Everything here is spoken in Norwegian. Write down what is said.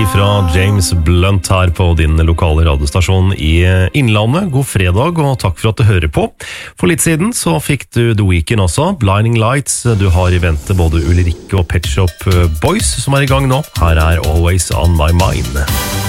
Fra James Blunt her på din lokale radiostasjon i Innlandet. God fredag og takk for at du hører på. For litt siden så fikk du The Weeknd også, Blinding Lights. Du har i vente både Ulrikke og Pet Shop Boys som er i gang nå. Her er Always On My Mind.